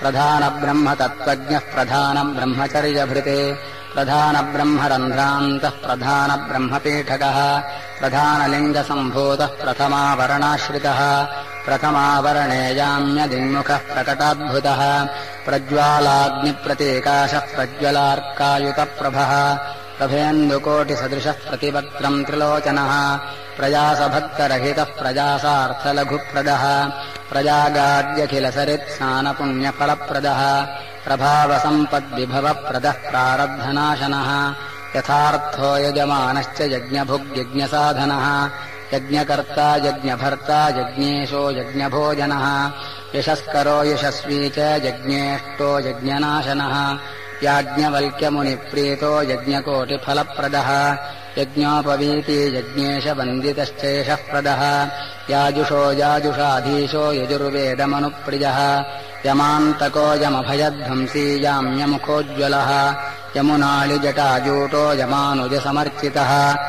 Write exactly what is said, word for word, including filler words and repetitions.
प्रधानब्रह्मतत्त्वज्ञः प्रधानब्रह्मचर्यभृते प्रधानब्रह्मरन्ध्रान्तः प्रधानब्रह्मपीठकः प्रधानलिङ्गसम्भूतः प्रथमावरणाश्रितः प्रथमावरणे याम्यदिङ्मुखः प्रकटाद्भुतः प्रज्वालाग्निप्रतीकाशः प्रज्वलार्कायुतप्रभः प्रभेन्दुकोटिसदृशः प्रतिवक्त्रम् त्रिलोचनः प्रयासभक्तरहितः प्रजासार्थलघुप्रदः प्रजागाद्यखिलसरित्स्नानपुण्यफलप्रदः प्रभावसम्पद्विभवप्रदः प्रारब्धनाशनः यथार्थो यजमानश्च यज्ञभुग्यज्ञसाधनः यज्ञकर्ता यज्ञभर्ता यज्ञेशो यज्ञभोजनः यशस्करो यशस्वी च यज्ञेष्टो यज्ञनाशनः याज्ञवल्क्यमुनिप्रीतो यज्ञकोटिफलप्रदः यज्ञोपवीति यज्ञेशवन्दितश्चेषः प्रदः याजुषो याजुषाधीशो यजुर्वेदमनुप्रियः यमान्तको यमभयध्वंसी याम्यमुखोज्ज्वलः यमुनालिजटाजूटो यमानुजसमर्चितः